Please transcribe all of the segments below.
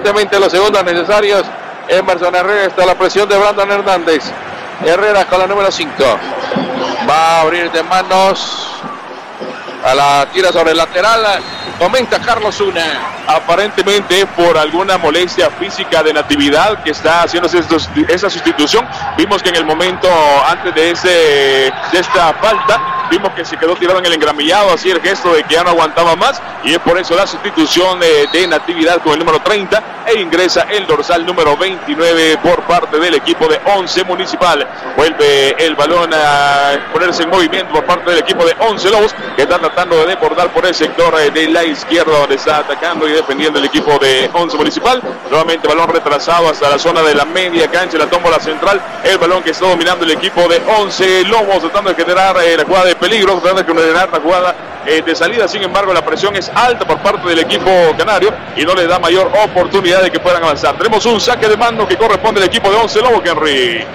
pacientemente los segundos necesarios. Emerson Herrera, está la presión de Brandon Hernández. Herrera con la número 5. Va a abrir de manos. A la tira sobre el lateral. Comenta Carlos Zuna. Aparentemente por alguna molestia física de Natividad que está haciendo esa sustitución. Vimos que en el momento antes de esta falta, vimos que se quedó tirado en el engramillado, así el gesto de que ya no aguantaba más, y es por eso la sustitución de Natividad con el número 30 e ingresa el dorsal número 29 por parte del equipo de Once Municipal. Vuelve el balón a ponerse en movimiento por parte del equipo de Once Lobos, que está tratando de desbordar por el sector de la izquierda, donde está atacando y defendiendo el equipo de Once Municipal. Nuevamente balón retrasado hasta la zona de la media cancha, la tómbola central, el balón que está dominando el equipo de Once Lobos, tratando de generar la jugada de peligro, tratando de generar la jugada de salida. Sin embargo, la presión es alta por parte del equipo canario y no le da mayor oportunidad de que puedan avanzar. Tenemos un saque de mando que corresponde al equipo de Once Lobos, Henry.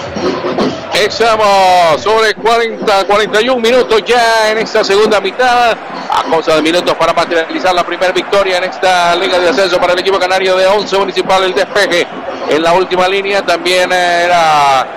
Estamos sobre 41 minutos ya en esta segunda mitad, a cosa de minutos para materializar la primera victoria en esta Liga de Ascenso para el equipo canario de Once Municipal. El despeje en la última línea también era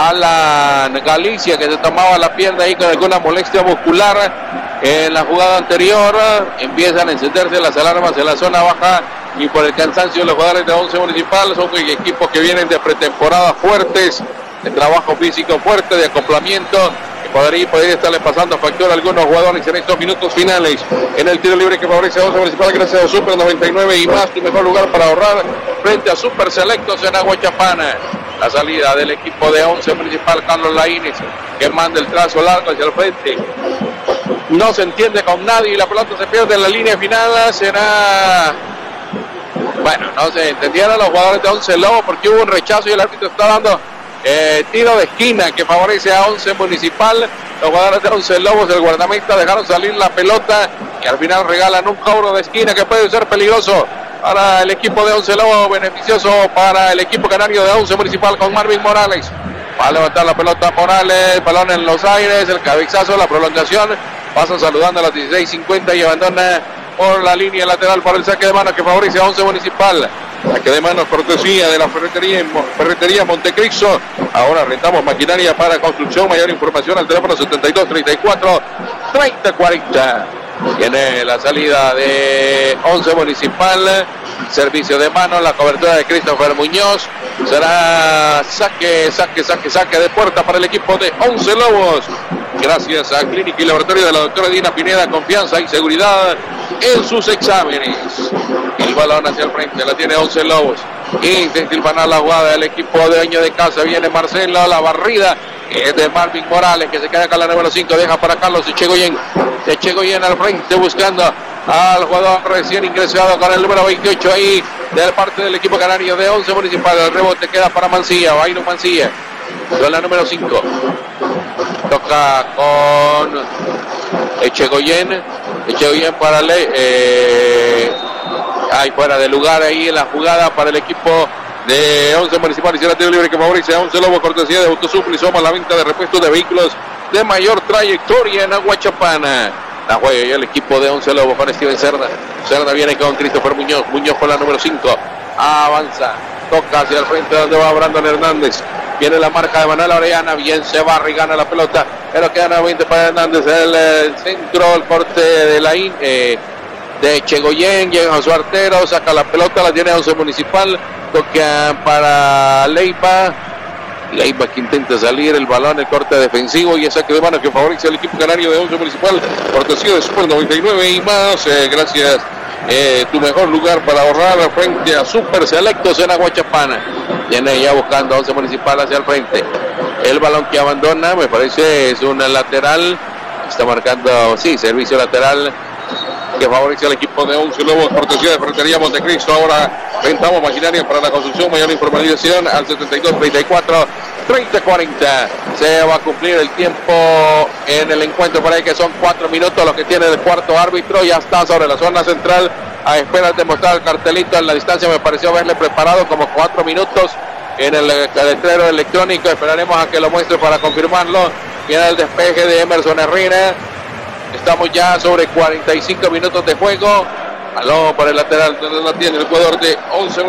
Alan Galicia, que se tomaba la pierna ahí con alguna molestia muscular en la jugada anterior. Empiezan a encenderse las alarmas en la zona baja y por el cansancio de los jugadores de Once Municipal. Son equipos que vienen de pretemporada fuertes, de trabajo físico fuerte, de acoplamiento, que podría estarle pasando factura a algunos jugadores en estos minutos finales. En el tiro libre que favorece a Once Municipal, gracias a Super 99 y más, tu mejor lugar para ahorrar frente a Super Selectos en Aguachapana. La salida del equipo de Once Municipal, Carlos Laínez, que manda el trazo largo hacia el frente. No se entiende con nadie y la pelota se pierde en la línea final. Será... Bueno, no se entendieron los jugadores de Once Lobos porque hubo un rechazo y el árbitro está dando tiro de esquina que favorece a Once Municipal. Los jugadores de Once Lobos, el guardameta, dejaron salir la pelota y al final regalan un cobro de esquina que puede ser peligroso para el equipo de Once Lobos, beneficioso para el equipo canario de Once Municipal con Marvin Morales. Va a levantar la pelota Morales, balón en los aires, el cabezazo, la prolongación, pasa saludando a las 16:50 y abandona por la línea lateral para el saque de mano que favorece a Once Municipal. Saque de manos cortesía de la ferretería Montecristo. Ahora rentamos maquinaria para construcción. Mayor información al teléfono 72 34 30 40. Viene la salida de Once Municipal. Servicio de mano, la cobertura de Christopher Muñoz. Será saque de puerta para el equipo de Once Lobos. Gracias a Clínica y Laboratorio de la doctora Dina Pineda, confianza y seguridad en sus exámenes. El balón hacia el frente, la tiene Once Lobos. Intenta hilvanar la jugada del equipo de dueño de casa. Viene Marcelo, la barrida es de Marvin Morales, que se queda con la número 5, deja para Carlos Echegoyen. Echegoyen al frente buscando al jugador recién ingresado con el número 28 ahí de parte del equipo canario de Once Municipal. El rebote queda para Mancilla, Bayron Mancilla con la número 5. Toca con Echegoyen para hay fuera de lugar ahí en la jugada para el equipo de Once Municipal. Hicieron tiro libre que favorece a Once Lobos, cortesía de Autosupli. Somos la venta de repuestos de vehículos de mayor trayectoria en Aguachapana. La juega ya el equipo de Once Lobos con Steven Cerda. Cerda viene con Christopher Muñoz. Muñoz con la número 5. Avanza. Toca hacia el frente donde va Brandon Hernández. Viene la marca de Manuel Orellana. Bien se barra y gana la pelota. Pero queda nuevamente para Hernández. El centro, el corte de de Chegoyen. Llega a su artero. Saca la pelota. La tiene Once Municipal. Toca para Leiva. Leiva que intenta salir, el balón, el corte defensivo y el saque de mano que favorece al equipo canario de Once Municipal. Cortesía de Super 99 y más. Gracias. Tu mejor lugar para ahorrar frente a Super Selectos en Aguachapana. Viene ya buscando a Once Municipal hacia el frente. El balón que abandona, me parece, es un lateral. Está marcando, sí, servicio lateral que favorece al equipo de Once Lobos, cortesía de Ferretería Montecristo. Ahora rentamos maquinaria para la construcción. Mayor información al 72 34 30 40. Se va a cumplir el tiempo en el encuentro por ahí, que son 4 minutos los que tiene el cuarto árbitro. Ya está sobre la zona central a esperar de mostrar el cartelito en la distancia. Me pareció haberle preparado como 4 minutos en el letrero electrónico. Esperaremos a que lo muestre para confirmarlo. Viene el despeje de Emerson Herrera. Estamos ya sobre 45 minutos de juego. Balón por el lateral, donde la tiene el jugador de Once